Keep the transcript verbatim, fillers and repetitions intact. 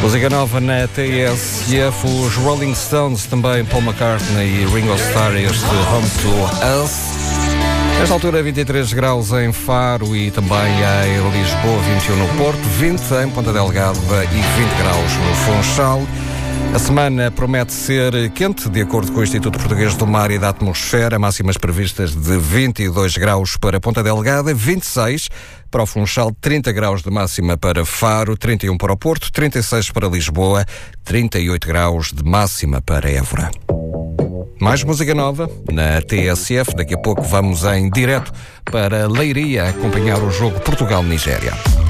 Música nova na T S F, os Rolling Stones, também Paul McCartney e Ringo Starr, este Home to Us. Nesta altura, vinte e três graus em Faro e também em Lisboa, vinte e um no Porto, vinte em Ponta Delgada e vinte graus no Funchal. A semana promete ser quente, de acordo com o Instituto Português do Mar e da Atmosfera. Máximas previstas de vinte e dois graus para Ponta Delgada, vinte e seis para o Funchal, trinta graus de máxima para Faro, trinta e um para o Porto, trinta e seis para Lisboa, trinta e oito graus de máxima para Évora. Mais música nova na T S F. Daqui a pouco vamos em direto para Leiria acompanhar o jogo Portugal-Nigéria.